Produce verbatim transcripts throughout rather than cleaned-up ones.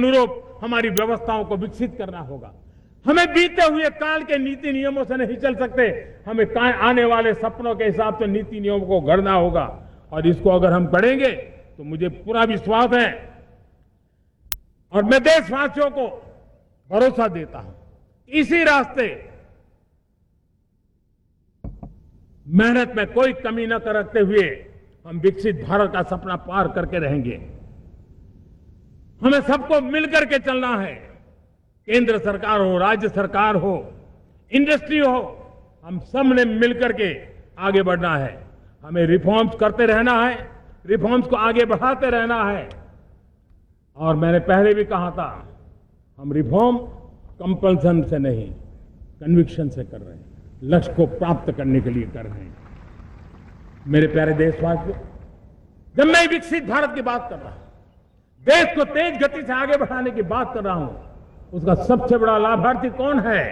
अनुरूप हमारी व्यवस्थाओं को विकसित करना होगा। हमें बीते हुए काल के नीति नियमों से नहीं चल सकते, हमें आने वाले सपनों के हिसाब से नीति नियमों को गढ़ना होगा। और इसको अगर हम करेंगे तो मुझे पूरा विश्वास है और मैं देशवासियों को भरोसा देता हूं, इसी रास्ते मेहनत में कोई कमी न करते हुए हम विकसित भारत का सपना पार करके रहेंगे। हमें सबको मिलकर के चलना है, केंद्र सरकार हो, राज्य सरकार हो, इंडस्ट्री हो, हम सब ने मिलकर के आगे बढ़ना है। हमें रिफॉर्म्स करते रहना है, रिफॉर्म्स को आगे बढ़ाते रहना है। और मैंने पहले भी कहा था, हम रिफॉर्म कंपल्सन से नहीं, कन्विक्शन से कर रहे हैं, लक्ष्य को प्राप्त करने के लिए कर रहे हैं। मेरे प्यारे देशवासियों, जब मैं विकसित भारत की बात कर रहा हूं, देश को तेज गति से आगे बढ़ाने की बात कर रहा हूं, उसका सबसे बड़ा लाभार्थी कौन है?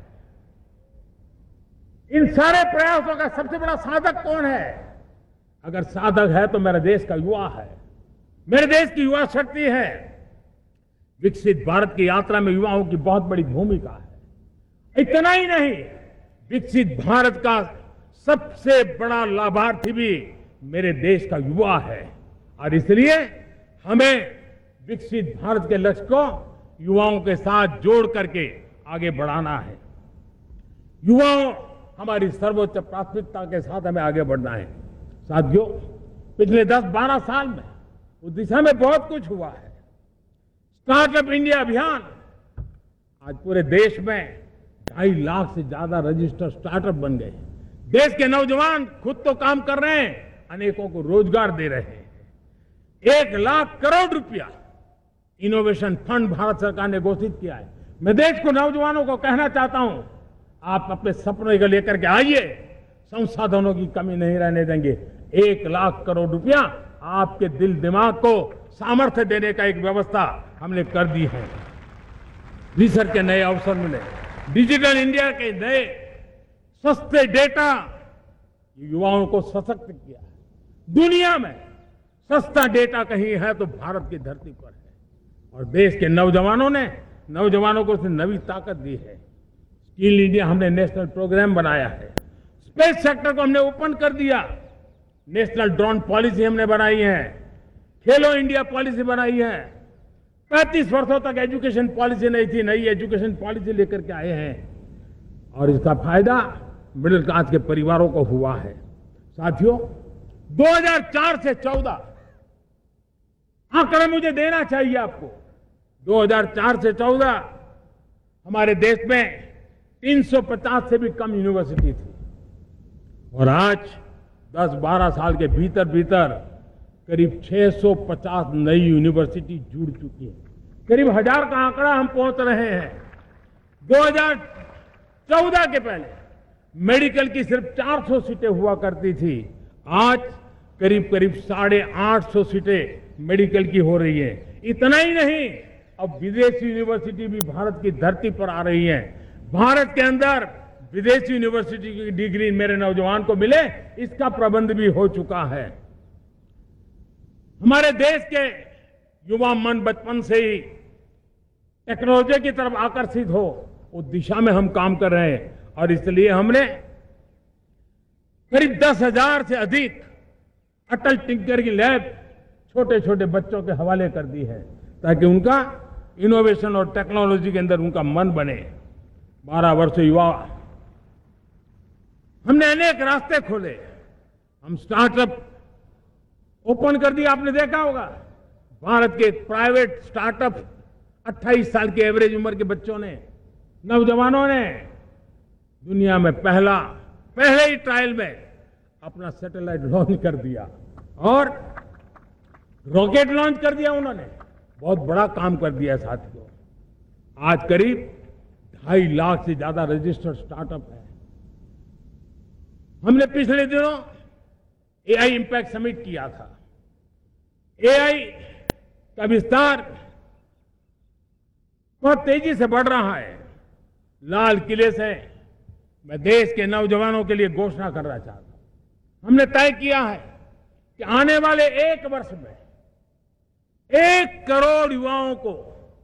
इन सारे प्रयासों का सबसे बड़ा साधक कौन है? अगर साधक है तो मेरे देश का युवा है, मेरे देश की युवा शक्ति है। विकसित भारत की यात्रा में युवाओं की बहुत बड़ी भूमिका है। इतना ही नहीं, विकसित भारत का सबसे बड़ा लाभार्थी भी मेरे देश का युवा है। और इसलिए हमें विकसित भारत के लक्ष्य को युवाओं के साथ जोड़ करके आगे बढ़ाना है। युवाओं हमारी सर्वोच्च प्राथमिकता के साथ हमें आगे बढ़ना है। साथियों, पिछले दस बारह साल में उस दिशा में बहुत कुछ हुआ है। स्टार्टअप इंडिया अभियान, आज पूरे देश में ढाई लाख से ज्यादा रजिस्टर्ड स्टार्टअप बन गए। देश के नौजवान खुद तो काम कर रहे हैं, अनेकों को रोजगार दे रहे हैं। एक लाख करोड़ रुपया इनोवेशन फंड भारत सरकार ने घोषित किया है। मैं देश को, नौजवानों को कहना चाहता हूं, आप अपने सपनों को लेकर के आइए, संसाधनों की कमी नहीं रहने देंगे। एक लाख करोड़ रुपया आपके दिल दिमाग को सामर्थ्य देने का एक व्यवस्था हमने कर दी है। रिसर्च के नए अवसर मिले, डिजिटल इंडिया के नए सस्ते डेटा, युवाओं को सशक्त किया है। दुनिया में सस्ता डेटा कहीं है तो भारत की धरती पर है। और देश के नौजवानों ने नौजवानों को उसने नई ताकत दी है। स्किल इंडिया हमने नेशनल प्रोग्राम बनाया है। स्पेस सेक्टर को हमने ओपन कर दिया। नेशनल ड्रोन पॉलिसी हमने बनाई है। खेलो इंडिया पॉलिसी बनाई है। पैंतीस वर्षों तक एजुकेशन पॉलिसी नहीं थी, नई एजुकेशन पॉलिसी लेकर के आए हैं। और इसका फायदा मिडिल क्लास के परिवारों को हुआ है। साथियों, दो हज़ार चार से चौदह आंकड़े मुझे देना चाहिए आपको। दो हज़ार चार से चौदह हमारे देश में तीन सौ पचास से भी कम यूनिवर्सिटी थी। और आज दस बारह साल के भीतर भीतर करीब छह सौ पचास नई यूनिवर्सिटी जुड़ चुकी है। करीब हजार का आंकड़ा हम पहुंच रहे हैं। दो हज़ार चौदह के पहले मेडिकल की सिर्फ चार सौ सीटें हुआ करती थी। आज करीब करीब साढ़े आठ सौ सीटें मेडिकल की हो रही है। इतना ही नहीं, अब विदेशी यूनिवर्सिटी भी भारत की धरती पर आ रही है। भारत के अंदर विदेशी यूनिवर्सिटी की डिग्री मेरे नौजवान को मिले, इसका प्रबंध भी हो चुका है। हमारे देश के युवा मन बचपन से ही टेक्नोलॉजी की तरफ आकर्षित हो, उस दिशा में हम काम कर रहे हैं। और इसलिए हमने करीब दस हजार से अधिक अटल टिंकरिंग लैब छोटे छोटे बच्चों के हवाले कर दी है, ताकि उनका इनोवेशन और टेक्नोलॉजी के अंदर उनका मन बने। बारह वर्ष युवा, हमने अनेक रास्ते खोले। हम स्टार्टअप ओपन कर दिया। आपने देखा होगा, भारत के प्राइवेट स्टार्टअप अट्ठाईस साल की एवरेज उम्र के बच्चों ने, नौजवानों ने दुनिया में पहला पहले ही ट्रायल में अपना सैटेलाइट लॉन्च कर दिया और रॉकेट लॉन्च कर दिया। उन्होंने बहुत बड़ा काम कर दिया साथियों। आज करीब ढाई लाख से ज्यादा रजिस्टर्ड स्टार्टअप है। हमने पिछले दिनों एआई इंपैक्ट समिट किया था। एआई का विस्तार बहुत तेजी से बढ़ रहा है। लाल किले से मैं देश के नौजवानों के लिए घोषणा करना चाहता हूं। हमने तय किया है कि आने वाले एक वर्ष में एक करोड़ युवाओं को